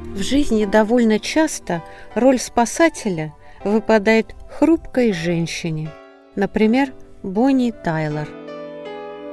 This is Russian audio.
В жизни довольно часто роль спасателя выпадает хрупкой женщине, например, Бонни Тайлер.